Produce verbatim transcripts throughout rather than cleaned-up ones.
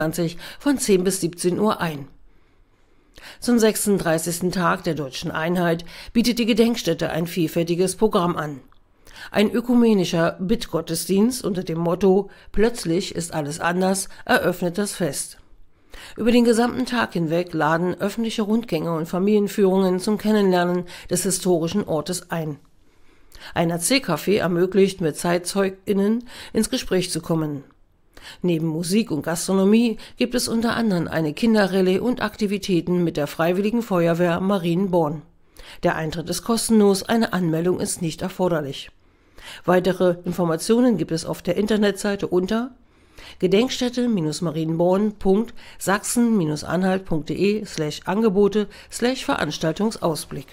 von zehn bis siebzehn Uhr ein. Zum sechsunddreißigsten Tag der deutschen Einheit bietet die Gedenkstätte ein vielfältiges Programm an. Ein ökumenischer Bittgottesdienst unter dem Motto »Plötzlich ist alles anders« eröffnet das Fest. Über den gesamten Tag hinweg laden öffentliche Rundgänge und Familienführungen zum Kennenlernen des historischen Ortes ein. Ein Erzählcafé ermöglicht, mit ZeitzeugInnen ins Gespräch zu kommen. Neben Musik und Gastronomie gibt es unter anderem eine Kinderrallye und Aktivitäten mit der Freiwilligen Feuerwehr Marienborn. Der Eintritt ist kostenlos, eine Anmeldung ist nicht erforderlich. Weitere Informationen gibt es auf der Internetseite unter gedenkstätte-marienborn punkt sachsen anhalt punkt de slash Angebote slash Veranstaltungsausblick.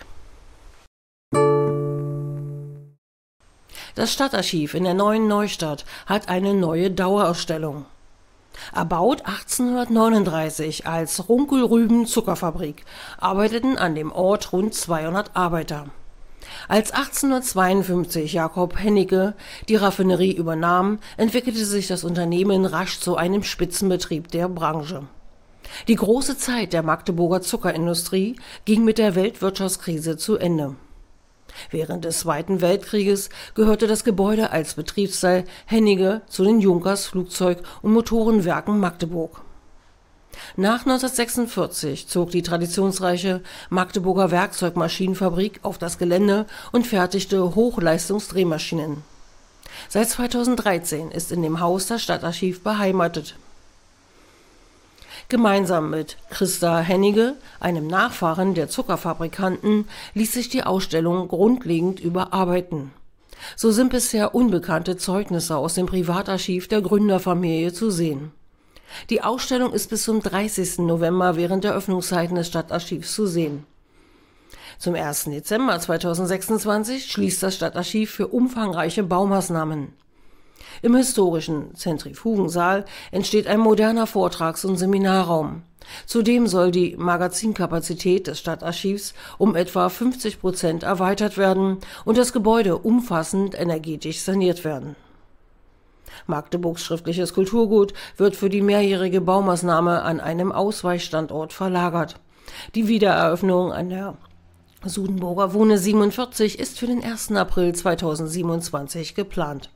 Das Stadtarchiv in der Neuen Neustadt hat eine neue Dauerausstellung. Erbaut achtzehnhundertneununddreißig als Runkelrüben-Zuckerfabrik, arbeiteten an dem Ort rund zweihundert Arbeiter. Als achtzehnhundertzweiundfünfzig Jakob Hennecke die Raffinerie übernahm, entwickelte sich das Unternehmen rasch zu einem Spitzenbetrieb der Branche. Die große Zeit der Magdeburger Zuckerindustrie ging mit der Weltwirtschaftskrise zu Ende. Während des Zweiten Weltkrieges gehörte das Gebäude als Betriebsteil Hennecke zu den Junkers Flugzeug- und Motorenwerken Magdeburg. Nach neunzehnhundertsechsundvierzig zog die traditionsreiche Magdeburger Werkzeugmaschinenfabrik auf das Gelände und fertigte Hochleistungsdrehmaschinen. Seit zweitausenddreizehn ist in dem Haus das Stadtarchiv beheimatet. Gemeinsam mit Christa Hennecke, einem Nachfahren der Zuckerfabrikanten, ließ sich die Ausstellung grundlegend überarbeiten. So sind bisher unbekannte Zeugnisse aus dem Privatarchiv der Gründerfamilie zu sehen. Die Ausstellung ist bis zum dreißigsten November während der Öffnungszeiten des Stadtarchivs zu sehen. Zum ersten Dezember zweitausendsechsundzwanzig schließt das Stadtarchiv für umfangreiche Baumaßnahmen. Im historischen Zentrifugensaal entsteht ein moderner Vortrags- und Seminarraum. Zudem soll die Magazinkapazität des Stadtarchivs um etwa fünfzig Prozent erweitert werden und das Gebäude umfassend energetisch saniert werden. Magdeburgs schriftliches Kulturgut wird für die mehrjährige Baumaßnahme an einem Ausweichstandort verlagert. Die Wiedereröffnung an der Sudenburger Wohne siebenundvierzig ist für den ersten April zweitausendsiebenundzwanzig geplant.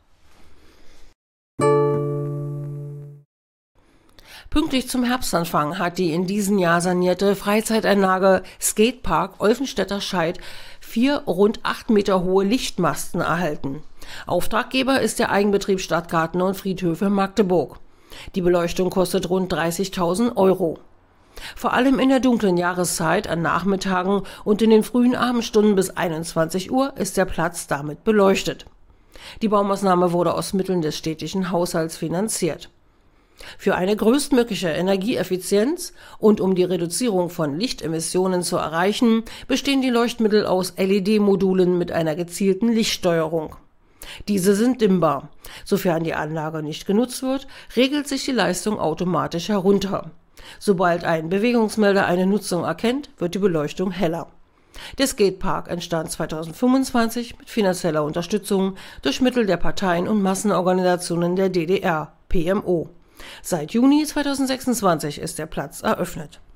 Pünktlich zum Herbstanfang hat die in diesem Jahr sanierte Freizeitanlage Skatepark Olfenstädter Scheid vier rund acht Meter hohe Lichtmasten erhalten. Auftraggeber ist der Eigenbetrieb Stadtgarten und Friedhöfe Magdeburg. Die Beleuchtung kostet rund dreißigtausend Euro. Vor allem in der dunklen Jahreszeit an Nachmittagen und in den frühen Abendstunden bis einundzwanzig Uhr ist der Platz damit beleuchtet. Die Baumaßnahme wurde aus Mitteln des städtischen Haushalts finanziert. Für eine größtmögliche Energieeffizienz und um die Reduzierung von Lichtemissionen zu erreichen, bestehen die Leuchtmittel aus L E D-Modulen mit einer gezielten Lichtsteuerung. Diese sind dimmbar. Sofern die Anlage nicht genutzt wird, regelt sich die Leistung automatisch herunter. Sobald ein Bewegungsmelder eine Nutzung erkennt, wird die Beleuchtung heller. Der Skatepark entstand zweitausendfünfundzwanzig mit finanzieller Unterstützung durch Mittel der Parteien und Massenorganisationen der D D R, P M O. Seit Juni zweitausendsechsundzwanzig ist der Platz eröffnet.